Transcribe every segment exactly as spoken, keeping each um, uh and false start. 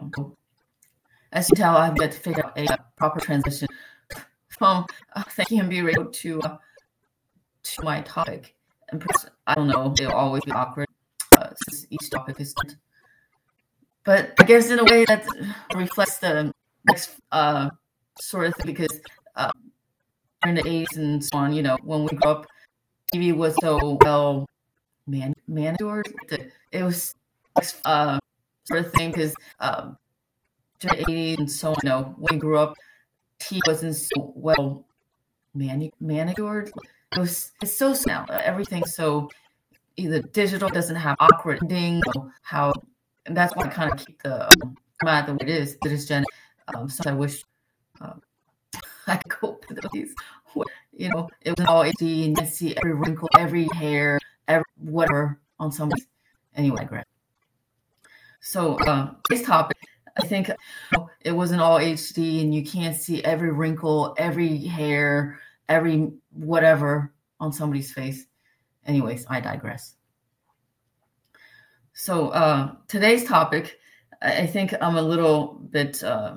Um, as you can tell, I've got to figure out a proper transition from uh, thinking and be radio to uh, to my topic. And I don't know, it'll always be awkward uh, since each topic is different. But I guess in a way that reflects the next uh, sort of thing, because uh, during the eighties and so on, you know, when we grew up, T V was so well man manicured. It was uh, sort of thing because um, during the eighties and so on, you know, when we grew up, T V wasn't so well mani- manicured. It was it's so now everything's so either digital, doesn't have awkward endings, how. And that's why I kind of keep the um, format the way it is. It is Gen. Um, so I wish um, I could go to these. You know, it was all H D, and you see every wrinkle, every hair, every whatever on somebody. Anyway, great. So uh, today's topic, I think you know, it wasn't all H D, and you can't see every wrinkle, every hair, every whatever on somebody's face. Anyways, I digress. So uh, today's topic, I think I'm a little bit, uh,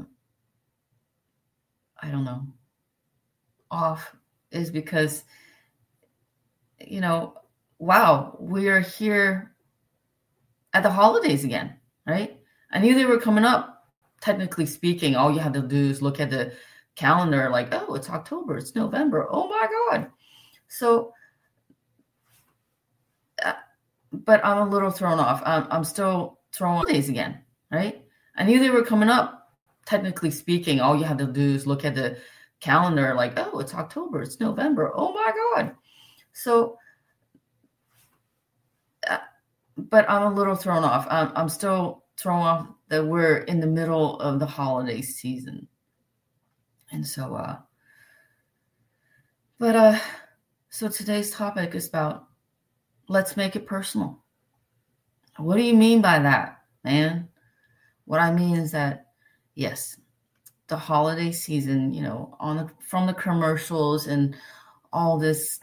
I don't know, off, is because, you know, wow, we are here at the holidays again, right? I knew they were coming up. Technically speaking, all you have to do is look at the calendar like, oh, it's October, it's November. Oh, my God. So uh, but I'm a little thrown off. I'm, I'm still thrown off days again, right? I knew they were coming up. Technically speaking, all you have to do is look at the calendar like, oh, it's October, it's November. Oh, my God. So, uh, but I'm a little thrown off. I'm, I'm still thrown off that we're in the middle of the holiday season. And so, uh, but, uh, so today's topic is about, let's make it personal. What do you mean by that, man? What I mean is that, yes, the holiday season, you know, on the, from the commercials and all this,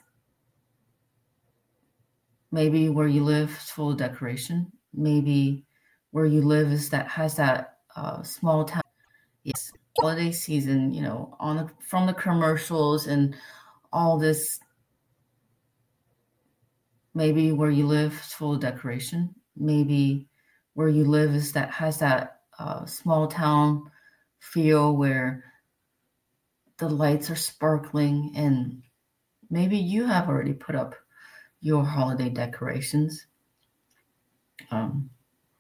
maybe where you live is full of decoration. Maybe where you live is that has that uh, small town. Yes, holiday season, you know, on the, from the commercials and all this. Maybe where you live is full of decoration. Maybe where you live is that has that uh, small town feel where the lights are sparkling, and maybe you have already put up your holiday decorations. Um,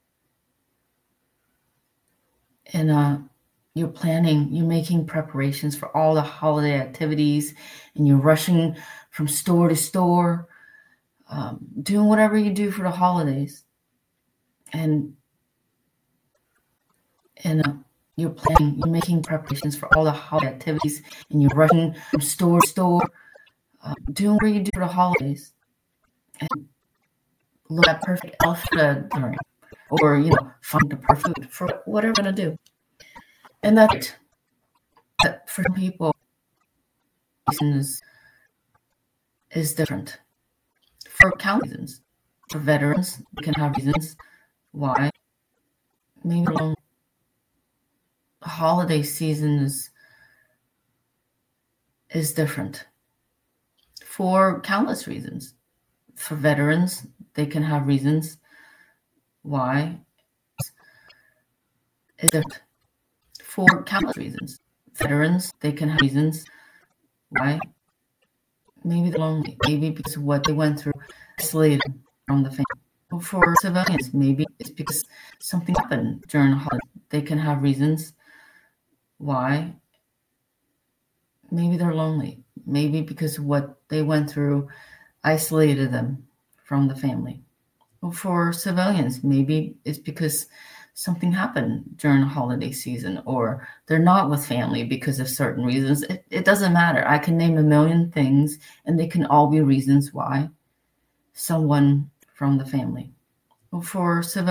and uh, you're planning, you're making preparations for all the holiday activities, and you're rushing from store to store. Um, doing whatever you do for the holidays, and and uh, you're planning, you're making preparations for all the holiday activities, and you're rushing from store to store, uh, doing whatever you do for the holidays, and look at perfect outfit during, or you know, find the perfect for whatever you're gonna do, and that's that for some people is is different. For countless reasons. For veterans, they can have reasons why. Maybe the holiday season is, is different. For countless reasons. For veterans, they can have reasons why. Is different. For countless reasons. Veterans, they can have reasons why. Maybe they're lonely. Maybe because of what they went through, isolated from the family. For civilians, maybe it's because something happened during a holiday. They can have reasons why. Maybe they're lonely. Maybe because of what they went through, isolated them from the family. For civilians, maybe it's because something happened during the holiday season, or they're not with family because of certain reasons. It, it doesn't matter. I can name a million things, and they can all be reasons why someone from the family. For civilians,